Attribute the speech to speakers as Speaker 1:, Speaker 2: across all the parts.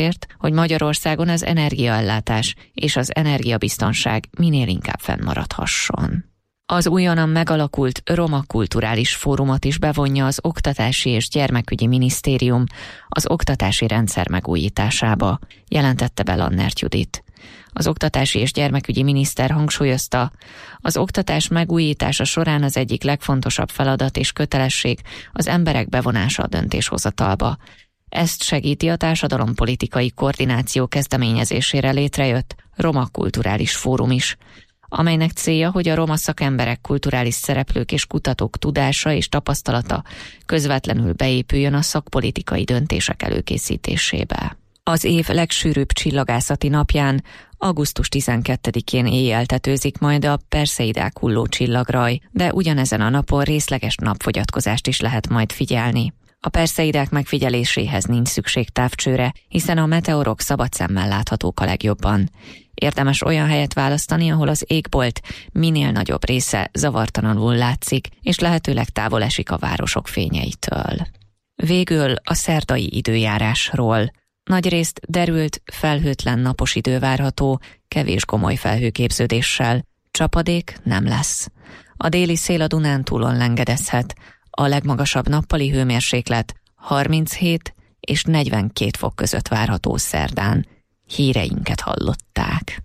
Speaker 1: azért, hogy Magyarországon az energiaellátás és az energiabiztonság minél inkább fennmaradhasson. Az újonnan megalakult Roma Kulturális Fórumot is bevonja az Oktatási és Gyermekügyi Minisztérium az oktatási rendszer megújításába, jelentette be Lannert Judit. Az oktatási és gyermekügyi miniszter hangsúlyozta, az oktatás megújítása során az egyik legfontosabb feladat és kötelesség az emberek bevonása a döntéshozatalba. Ezt segíti a társadalompolitikai koordináció kezdeményezésére létrejött Roma Kulturális Fórum is, amelynek célja, hogy a roma szakemberek, kulturális szereplők és kutatók tudása és tapasztalata közvetlenül beépüljön a szakpolitikai döntések előkészítésébe. Az év legsűrűbb csillagászati napján, augusztus 12-én éjjel tetőzik majd a Perseidák hulló csillagraj, de ugyanezen a napon részleges napfogyatkozást is lehet majd figyelni. A Perseidák megfigyeléséhez nincs szükség távcsőre, hiszen a meteorok szabad szemmel láthatók a legjobban. Érdemes olyan helyet választani, ahol az égbolt minél nagyobb része zavartalanul látszik, és lehetőleg távol esik a városok fényeitől. Végül a szerdai időjárásról. Nagyrészt derült, felhőtlen napos idő várható, kevés gomoly felhőképződéssel. Csapadék nem lesz. A déli szél a Dunántúlon lengedezhet. A legmagasabb nappali hőmérséklet 37 és 42 fok között várható szerdán. Híreinket hallották.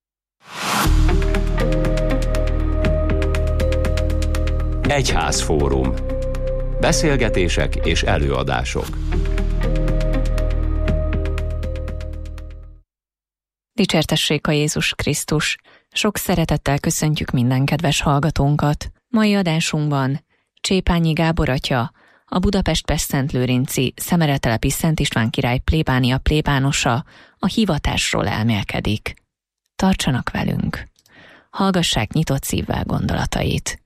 Speaker 2: Egyházfórum. Beszélgetések és előadások.
Speaker 1: Dicsértessék a Jézus Krisztus! Sok szeretettel köszöntjük minden kedves hallgatónkat. Mai adásunkban Csépányi Gábor atya, a Budapest-Pestszentlőrinci Szemeretelepi Szent István király plébánia plébánosa a hivatásról elmélkedik. Tartsanak velünk! Hallgassák nyitott szívvel gondolatait.